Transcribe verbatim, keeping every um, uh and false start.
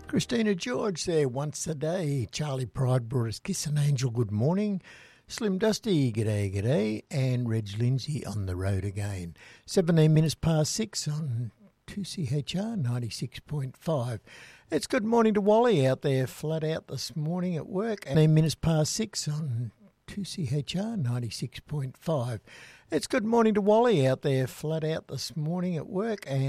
Christina George there, once a day. Charlie Pride brought us Kiss and Angel, good morning. Slim Dusty, g'day, g'day. And Reg Lindsay on the road again. seventeen minutes past six on two C H R ninety-six point five. It's good morning to Wally out there, flat out this morning at work. seventeen minutes past six on two C H R ninety-six point five. It's good morning to Wally out there, flat out this morning at work. And